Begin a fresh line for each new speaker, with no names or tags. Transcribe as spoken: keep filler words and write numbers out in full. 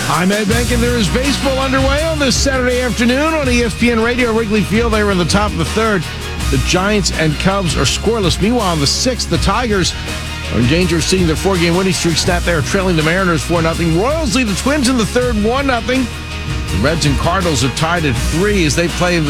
I'm Ed Bank, and there is baseball underway on this Saturday afternoon on E S P N Radio. Wrigley Field, they were in the top of the third. The Giants and Cubs are scoreless. Meanwhile, in the sixth, the Tigers are in danger of seeing their four-game winning streak snap. They are trailing the Mariners four nothing. Royals lead the Twins in the third one nothing. The Reds and Cardinals are tied at three as they play in the